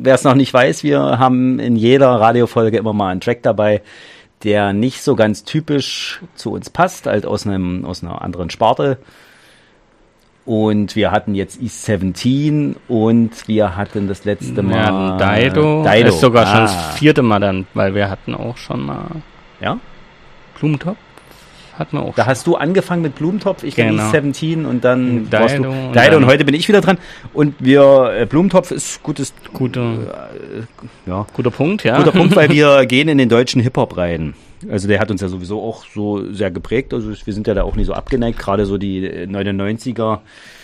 wer es noch nicht weiß, wir haben in jeder Radiofolge immer mal einen Track dabei, der nicht so ganz typisch zu uns passt, halt aus einer anderen Sparte. Und wir hatten jetzt East 17 und wir hatten das letzte Mal Dido. Das ist sogar schon das 4. Mal dann, weil wir hatten auch schon mal Blumentopf. Hatten wir auch da schon. Hast du angefangen mit Blumentopf, ich genau. East 17 und dann Dido und heute bin ich wieder dran. Und Blumentopf ist guter Punkt, ja. Guter Punkt, weil wir gehen in den deutschen Hip-Hop rein. Also der hat uns ja sowieso auch so sehr geprägt. Also wir sind ja da auch nicht so abgeneigt. Gerade so die 99er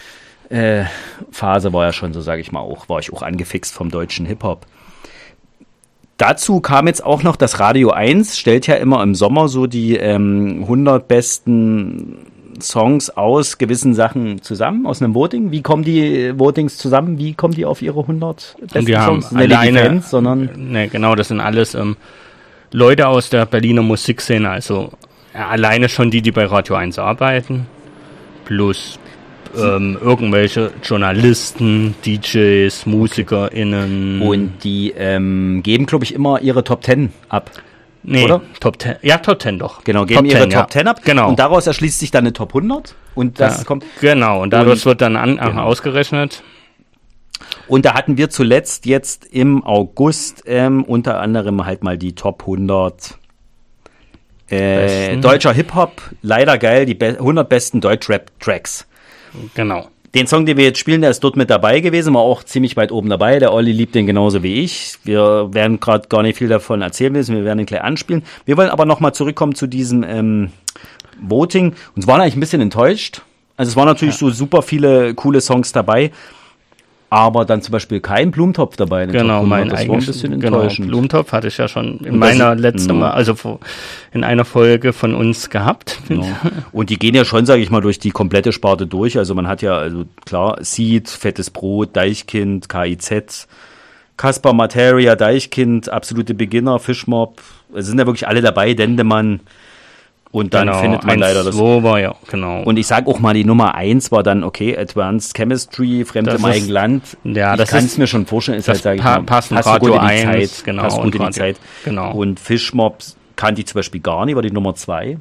Phase war ja schon so, sage ich mal, war ich auch angefixt vom deutschen Hip-Hop. Dazu kam jetzt auch noch, das Radio 1 stellt ja immer im Sommer so die 100 besten Songs aus gewissen Sachen zusammen, aus einem Voting. Wie kommen die Votings zusammen? Wie kommen die auf ihre 100 besten die Songs? Haben alleine, genau, das sind alles Leute aus der Berliner Musikszene, also alleine schon die bei Radio 1 arbeiten, plus irgendwelche Journalisten, DJs, MusikerInnen. Und die geben, glaube ich, immer ihre Top 10 ab. Nee, oder? Top 10. Ja, Top 10 doch. Genau, geben ihre Top 10 ab. Genau. Und daraus erschließt sich dann eine Top 100. Und das kommt. Genau, und dadurch wird dann ausgerechnet. Und da hatten wir zuletzt jetzt im August unter anderem halt mal die Top 100 deutscher Hip-Hop. Leider geil, die 100 besten Deutsch-Rap-Tracks. Genau. Den Song, den wir jetzt spielen, der ist dort mit dabei gewesen, war auch ziemlich weit oben dabei. Der Olli liebt den genauso wie ich. Wir werden gerade gar nicht viel davon erzählen müssen, wir werden ihn gleich anspielen. Wir wollen aber nochmal zurückkommen zu diesem Voting. Uns waren eigentlich ein bisschen enttäuscht. Also es waren natürlich so super viele coole Songs dabei, aber dann zum Beispiel kein Blumentopf dabei. Genau, mein eigenes. Das war ein bisschen enttäuschend. Blumentopf hatte ich ja schon in meiner letzten Mal, also in einer Folge von uns gehabt. Genau. Und die gehen ja schon, sage ich mal, durch die komplette Sparte durch. Also man hat ja, also klar, Seed, Fettes Brot, Deichkind, KIZ, Caspar Materia, Deichkind, Absolute Beginner, Fischmob. Es sind ja wirklich alle dabei, Dendemann. Und dann findet man leider das. Ja, genau. Und ich sag auch mal, die Nummer 1 war dann, okay, Advanced Chemistry, Fremd im eigenen Land. Ja, ich kann es mir schon vorstellen, ist halt, sage ich mal, passt gut in die Zeit. Genau. Passt gut in die Zeit. Genau. Und Fischmob kannte ich zum Beispiel gar nicht, war die Nummer 2.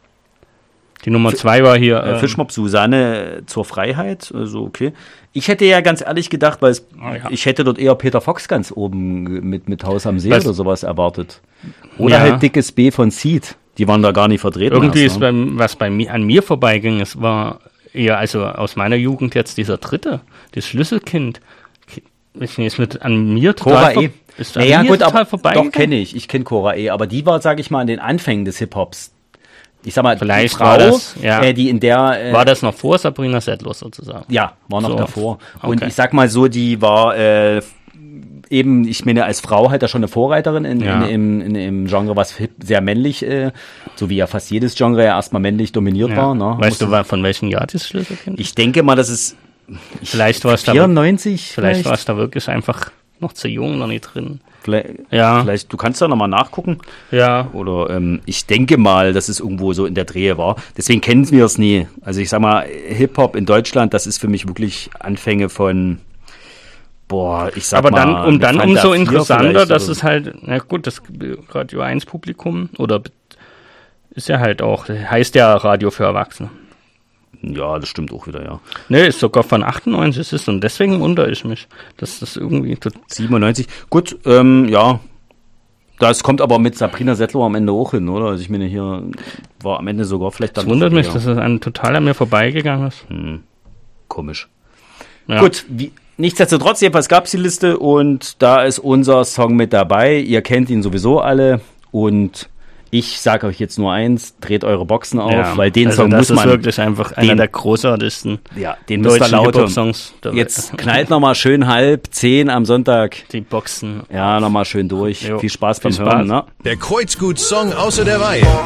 Die Nummer 2 war hier. Fischmob Susanne zur Freiheit, also okay. Ich hätte ja ganz ehrlich gedacht, weil ich hätte dort eher Peter Fox ganz oben mit Haus am See oder sowas erwartet. Oder halt Dickes B von Seed. Die waren da gar nicht vertreten. Irgendwie ist was an mir vorbeiging, es war eher, also aus meiner Jugend jetzt dieser dritte, das Schlüsselkind. Ist mit an mir total Cora E. Ja, gut, aber doch kenne ich. Ich kenne Cora E. Aber die war, sage ich mal, an den Anfängen des Hip-Hops. Ich sag mal, vielleicht die Frau, war das, die in der... war das noch vor Sabrina Settler sozusagen? Ja, war noch davor. Okay. Und ich sag mal so, die war... eben, ich meine, als Frau halt da schon eine Vorreiterin im Genre, was sehr männlich, so wie ja fast jedes Genre ja erstmal männlich dominiert war. Ne? Weißt du, von welchem Jahr das Schlüsselkind? Ich denke mal, das ist vielleicht war es 94. Vielleicht war es da wirklich einfach noch zu jung, noch nicht drin. Vielleicht, du kannst da nochmal nachgucken. Ja. Oder ich denke mal, dass es irgendwo so in der Drehe war. Deswegen kennen wir es nie. Also ich sag mal, Hip-Hop in Deutschland, das ist für mich wirklich Anfänge von... ich sag aber mal... Aber dann umso interessanter, dass es halt, na gut, das Radio 1 Publikum, oder ist ja halt auch, heißt ja Radio für Erwachsene. Ja, das stimmt auch wieder, ja. Ne, ist sogar von 98 ist es und deswegen wundere ich mich, dass das irgendwie... 97, gut, das kommt aber mit Sabrina Settler am Ende auch hin, oder? Also ich meine, hier war am Ende sogar vielleicht dann... Es wundert mich, dass es total an mir vorbeigegangen ist. Komisch. Ja. Gut, nichtsdestotrotz, jedenfalls gab es die Liste und da ist unser Song mit dabei. Ihr kennt ihn sowieso alle und ich sage euch jetzt nur eins, dreht eure Boxen auf, weil den Song muss man... Das ist wirklich einfach einer der großartigsten den müsst ihr lauter. Songs. Jetzt knallt nochmal schön 9:30 am Sonntag. Die Boxen. Ja, nochmal schön durch. Viel Spaß beim Hören. Ne? Der Kreuzgut-Song außer der Reihe.